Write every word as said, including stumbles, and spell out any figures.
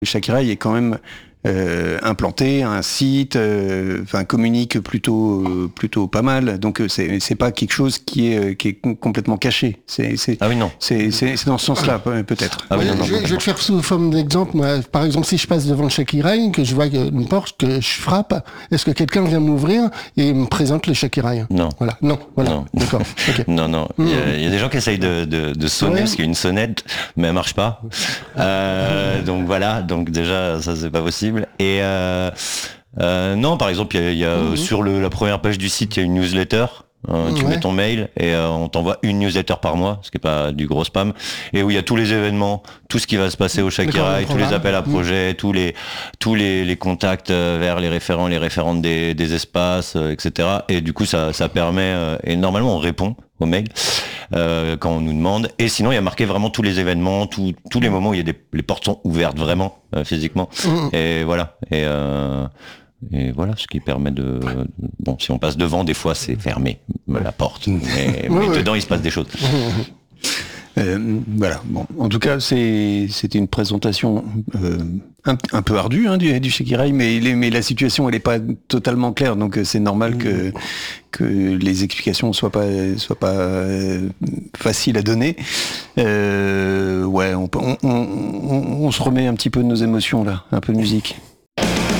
Shakiraï est quand même euh, implanté, un site, euh, enfin communique plutôt euh, plutôt pas mal. Donc c'est c'est pas quelque chose qui est qui est complètement caché. C'est c'est ah oui non. C'est c'est, c'est dans ce sens-là peut-être. Ah oui, non, non, je, non, je vais te faire sous forme d'exemple. Moi, par exemple, si je passe devant le Shakiraï, que je vois une porte, que je frappe, est-ce que quelqu'un vient m'ouvrir et me présente le Shakiraï? Non. Voilà. Non. Voilà. Non. D'accord. Okay. Non, non. Il y, a, il y a des gens qui essayent de, de, de sonner ouais. parce qu'il y a une sonnette, mais elle marche pas. Euh, donc voilà. Donc déjà, ça c'est pas possible. Et euh, euh, non, par exemple, il y a, il y a mmh. sur le, la première page du site, il y a une newsletter. Euh, tu ouais. mets ton mail et euh, on t'envoie une newsletter par mois, ce qui est pas du gros spam, et où il y a tous les événements, tout ce qui va se passer au Shakiraï, tous les appels à projets, mmh. tous les tous les, les contacts vers les référents, les référentes des, des espaces, euh, et cetera. Et du coup, ça ça permet euh, et normalement on répond aux mails euh, quand on nous demande. Et sinon, il y a marqué vraiment tous les événements, tous tous les moments où il y a des les portes sont ouvertes vraiment euh, physiquement. Mmh. Et voilà. Et euh, Et voilà, ce qui permet de... Bon, si on passe devant, des fois, c'est fermé, la porte. Mais, mais ouais, dedans, ouais. il se passe des choses. Euh, voilà. Bon, en tout cas, c'est, c'était une présentation euh, un, un peu ardue hein, du, du Shakiraï, mais, il est, mais la situation, elle n'est pas totalement claire, donc c'est normal que, que les explications soient pas, soient pas euh, faciles à donner. Euh, ouais, on, on, on, on, on se remet un petit peu de nos émotions là, un peu de musique.